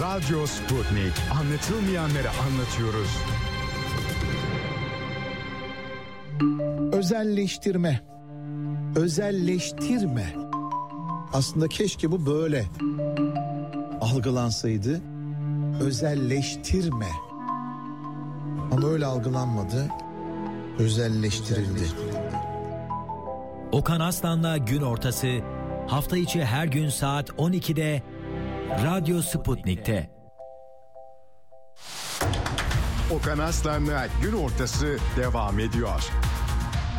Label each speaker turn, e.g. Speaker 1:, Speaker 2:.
Speaker 1: Radyo Sputnik. Anlatılmayanları anlatıyoruz.
Speaker 2: Özelleştirme. Aslında keşke bu böyle algılansaydı. Özelleştirme. Ama öyle algılanmadı. Özelleştirildi.
Speaker 3: Okan Aslan'la Gün Ortası hafta içi her gün saat 12'de Radyo Sputnik'te.
Speaker 1: Okan Aslan'la Gün Ortası devam ediyor.